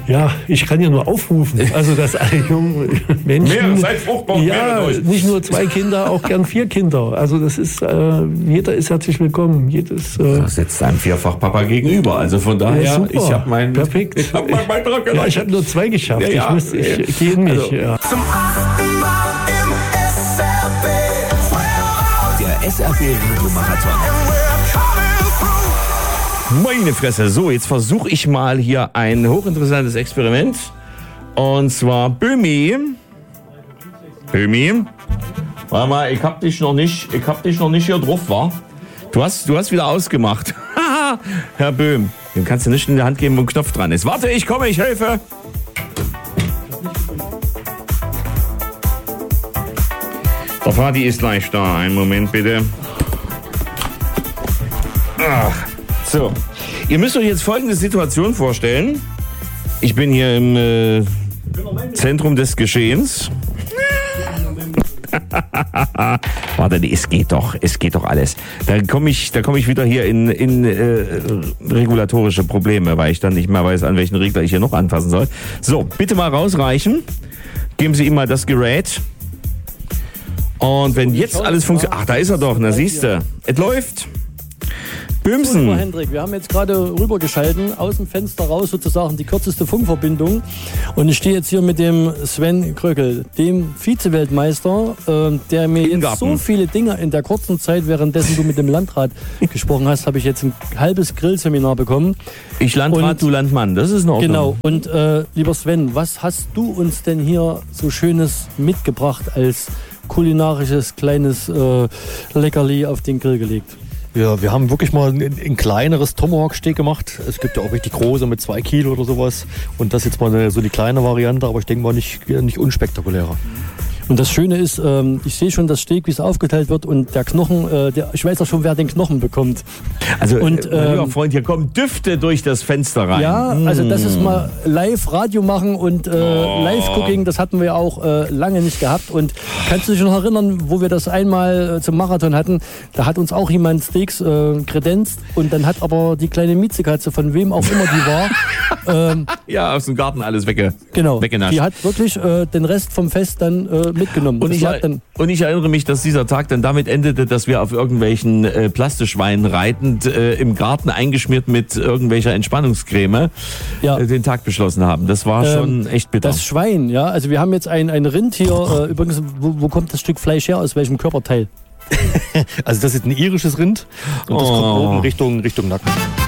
Ja, ich kann ja nur aufrufen, also dass alle jungen Menschen, seid fruchtbar, ja, nicht nur 2 Kinder, auch gern 4 Kinder. Also das ist, jeder ist herzlich willkommen. Das setzt einem Vierfach-Papa gegenüber. Also von daher, ja, super. ich habe meinen Perfekt. Ich habe meinen Beitrag geleistet. Ja, ich habe nur 2 geschafft. Ja, Ich gehe in mich. Also, ja. Zum 8. Mal im SRB. Der SRB-Radiomarathon. Meine Fresse. So, jetzt versuche ich mal hier ein hochinteressantes Experiment. Und zwar Böhmi. Warte mal, ich hab dich noch nicht hier drauf, wa? Du hast wieder ausgemacht. Herr Böhm, dem kannst du nicht in die Hand geben, wo ein Knopf dran ist. Warte, ich komme, ich helfe. Der Vati ist gleich da. Einen Moment bitte. Ach, so. Ihr müsst euch jetzt folgende Situation vorstellen. Ich bin hier im Zentrum des Geschehens. Warte, es geht doch alles. Da komme ich wieder hier in regulatorische Probleme, weil ich dann nicht mehr weiß, an welchen Regler ich hier noch anfassen soll. So, bitte mal rausreichen. Geben Sie ihm mal das Gerät. Und wenn jetzt alles funktioniert... Ach, da ist er doch, na siehst du. Es läuft. Böhmsen. So, Hendrik, wir haben jetzt gerade rübergeschalten, aus dem Fenster raus sozusagen die kürzeste Funkverbindung. Und ich stehe jetzt hier mit dem Sven Kröckel, dem Vize-Weltmeister, der mir jetzt so viele Dinge in der kurzen Zeit, währenddessen du mit dem Landrat gesprochen hast, habe ich jetzt ein halbes Grillseminar bekommen. Ich Landrat, du Landmann, das ist in Ordnung. Genau, und lieber Sven, was hast du uns denn hier so Schönes mitgebracht als kulinarisches kleines Leckerli auf den Grill gelegt? Ja, wir haben wirklich mal ein kleineres Tomahawk-Steak gemacht. Es gibt ja auch richtig große mit 2 Kilo oder sowas. Und das jetzt mal so die kleine Variante, aber ich denke mal nicht unspektakulärer. Und das Schöne ist, ich sehe schon das Steak, wie es aufgeteilt wird und der Knochen, ich weiß auch schon, wer den Knochen bekommt. Also, mein lieber Freund, hier kommen Düfte durch das Fenster rein. Ja, also das ist mal live Radio machen und Live-Cooking, das hatten wir ja auch lange nicht gehabt. Und kannst du dich noch erinnern, wo wir das einmal zum Marathon hatten, da hat uns auch jemand Steaks kredenzt und dann hat aber die kleine Miezekatze, von wem auch immer die war, ja, aus dem Garten alles weggenascht. Die hat wirklich den Rest vom Fest dann mitgenommen. Und ich erinnere mich, dass dieser Tag dann damit endete, dass wir auf irgendwelchen Plastischweinen reitend im Garten eingeschmiert mit irgendwelcher Entspannungscreme den Tag beschlossen haben. Das war schon echt bitter. Das Schwein, ja. Also wir haben jetzt ein Rind hier. Übrigens, wo kommt das Stück Fleisch her? Aus welchem Körperteil? Also das ist ein irisches Rind und das kommt oben Richtung Nacken.